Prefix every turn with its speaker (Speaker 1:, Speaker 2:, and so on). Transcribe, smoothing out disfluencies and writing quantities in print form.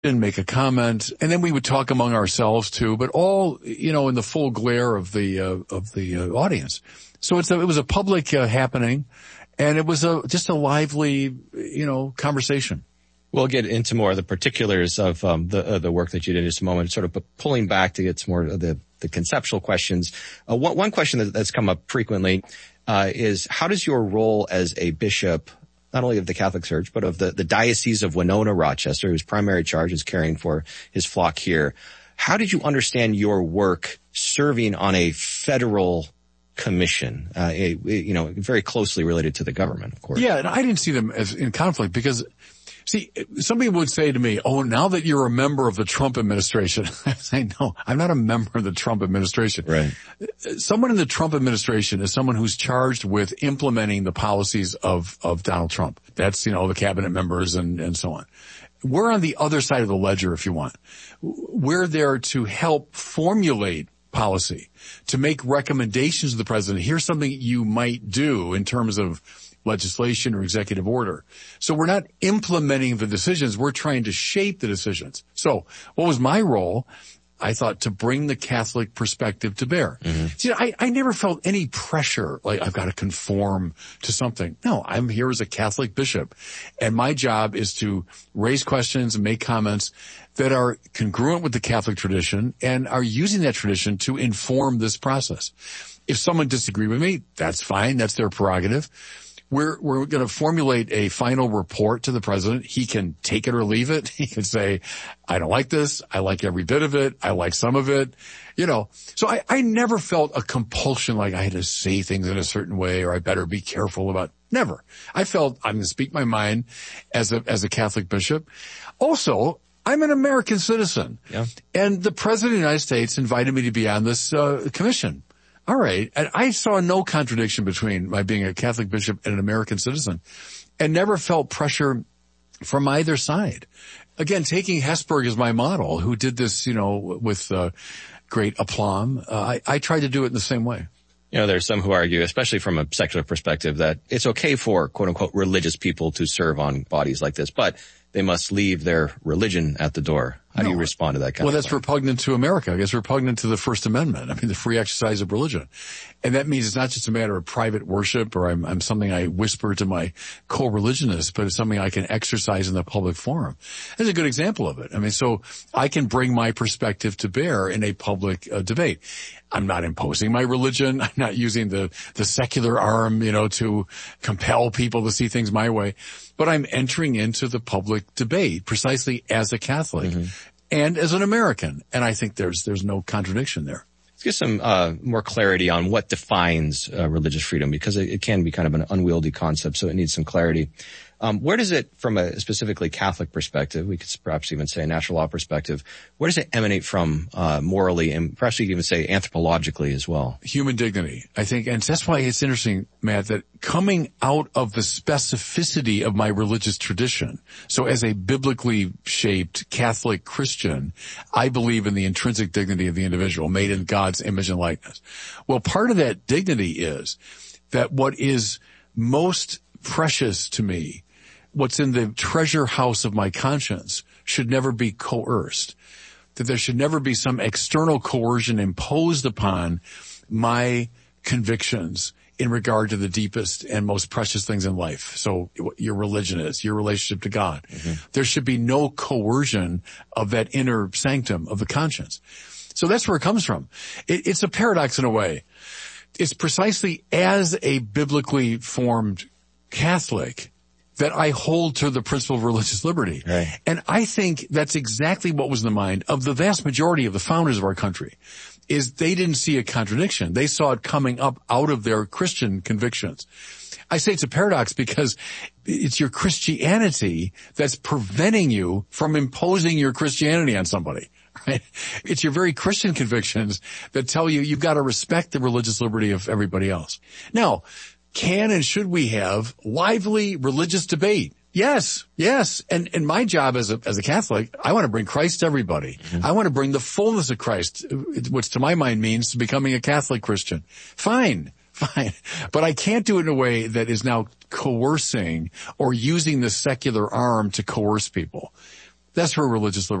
Speaker 1: and make a comment, and then we would talk among ourselves too, but all, in the full glare of the audience. So it was a public happening, and it was just a lively, conversation.
Speaker 2: We'll get into more of the particulars of the work that you did in just a moment, sort of pulling back to get some more of the conceptual questions. One question that's come up frequently is, how does your role as a bishop, not only of the Catholic Church, but of the Diocese of Winona, Rochester, whose primary charge is caring for his flock here, how did you understand your work serving on a federal commission, very closely related to the government, of course?
Speaker 1: Yeah, and I didn't see them as in conflict because, see, some people would say to me, oh, now that you're a member of the Trump administration, I say, no, I'm not a member of the Trump administration.
Speaker 2: Right.
Speaker 1: Someone in the Trump administration is someone who's charged with implementing the policies of Donald Trump. That's, the cabinet members and so on. We're on the other side of the ledger, if you want. We're there to help formulate policy, to make recommendations to the president. Here's something you might do in terms of legislation or executive order. So we're not implementing the decisions. We're trying to shape the decisions. So what was my role? I thought to bring the Catholic perspective to bear. Mm-hmm. See, I never felt any pressure, like I've got to conform to something. No, I'm here as a Catholic bishop, and my job is to raise questions and make comments that are congruent with the Catholic tradition and are using that tradition to inform this process. If someone disagrees with me, that's fine. That's their prerogative. We're going to formulate a final report to the president. He can take it or leave it. He can say, I don't like this. I like every bit of it. I like some of it. So I never felt a compulsion like I had to say things in a certain way or I better be careful about. Never. I felt I'm going to speak my mind as a Catholic bishop. Also, I'm an American citizen. Yeah. And the president of the United States invited me to be on this commission. All right. And I saw no contradiction between my being a Catholic bishop and an American citizen, and never felt pressure from either side. Again, taking Hesburgh as my model, who did this, with great aplomb, I tried to do it in the same way.
Speaker 2: There's some who argue, especially from a secular perspective, that it's okay for quote unquote religious people to serve on bodies like this, but they must leave their religion at the door. How do you respond to that kind of thing?
Speaker 1: Well, that's repugnant to America. I guess repugnant to the First Amendment. I mean, the free exercise of religion. And that means it's not just a matter of private worship or I'm something I whisper to my co-religionists, but it's something I can exercise in the public forum. That's a good example of it. I mean, so I can bring my perspective to bear in a public debate. I'm not imposing my religion. I'm not using the secular arm, to compel people to see things my way. But I'm entering into the public debate precisely as a Catholic and as an American. And I think there's no contradiction there.
Speaker 2: Let's get some more clarity on what defines religious freedom, because it can be kind of an unwieldy concept, so it needs some clarity. Where does it, from a specifically Catholic perspective, we could perhaps even say a natural law perspective, where does it emanate from morally, and perhaps we could even say anthropologically as well?
Speaker 1: Human dignity, I think. And that's why it's interesting, Matt, that coming out of the specificity of my religious tradition, so as a biblically shaped Catholic Christian, I believe in the intrinsic dignity of the individual made in God's image and likeness. Well, part of that dignity is that what is most precious to me, what's in the treasure house of my conscience, should never be coerced. That there should never be some external coercion imposed upon my convictions in regard to the deepest and most precious things in life. So your religion is, your relationship to God. Mm-hmm. There should be no coercion of that inner sanctum of the conscience. So that's where it comes from. It's a paradox in a way. It's precisely as a biblically formed Catholic that I hold to the principle of religious liberty. Right. And I think that's exactly what was in the mind of the vast majority of the founders of our country, is they didn't see a contradiction. They saw it coming up out of their Christian convictions. I say it's a paradox because it's your Christianity that's preventing you from imposing your Christianity on somebody. Right? It's your very Christian convictions that tell you you've got to respect the religious liberty of everybody else. Now, can and should we have lively religious debate? Yes, yes. And my job as a Catholic, I want to bring Christ to everybody. Mm-hmm. I want to bring the fullness of Christ, which to my mind means becoming a Catholic Christian. Fine. But I can't do it in a way that is now coercing or using the secular arm to coerce people. That's where religious liberty